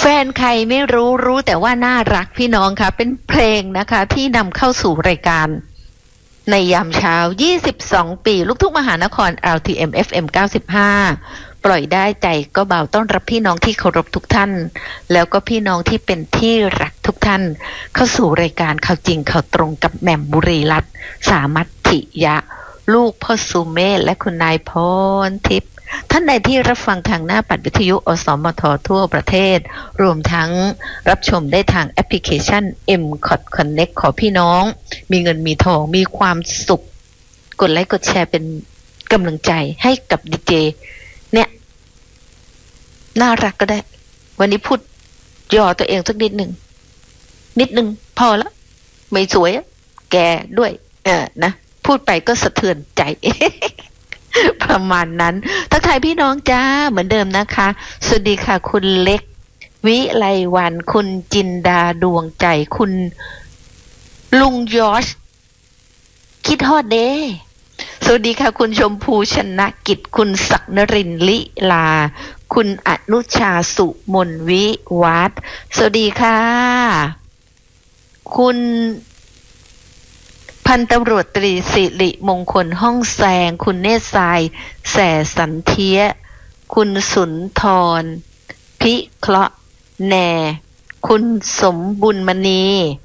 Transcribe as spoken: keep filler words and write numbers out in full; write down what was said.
ฟนใครไม่รู้รู้แต่ว่าน่ารักพี่น้องค่ะเป็นเพลงนะคะที่นำเข้าสู่รายการในยามเช้ายี่สิบสองปีลูกทุ่งมหานคร แอล ที เอ็ม เอฟ เอ็ม เก้าสิบห้าปล่อยได้ใจก็เบาต้อนรับพี่น้องที่เคารพทุกท่านแล้วก็พี่น้องที่เป็นที่รักทุกท่านเข้าสู่รายการข่าวจริงข่าวตรงกับแหม่มบุรีรัตน์สามัตถิยะลูกพ่อสุเมธและคุณนายพรทิพย์ท่านใดที่รับฟังทางหน้าปัดวิทยุอสมททั่วประเทศรวมทั้งรับชมได้ทางแอปพลิเคชัน เอ็ม ซี โอ ที Connect ขอพี่น้องมีเงินมีทองมีความสุขกดไลค์กดแชร์เป็นกำลังใจให้กับดีเจเนี่ยน่ารักก็ได้วันนี้พูดย่อตัวเองสักนิดหนึ่งนิดหนึ่งพอละไม่สวยแกด้วยเออนะพูดไปก็สะเทือนใจ ประมาณนั้นทักทายพี่น้องจ้าเหมือนเดิมนะคะสวัสดีค่ะคุณเล็กวิไลวันคุณจินดาดวงใจคุณลุงยอชคิดฮอดเด้สวัสดีค่ะคุณชมพูชนะกิจคุณศักนรินทร์ลิลาคุณอนุชาสุมนวิวัฒน์สวัสดีค่ะคุณพันตำรวจตรีสิริมงคลห้องแซงคุณเนศทรายแสสันเทียคุณสุนทรพิเคราะห์แน่คุณสมบุญมณี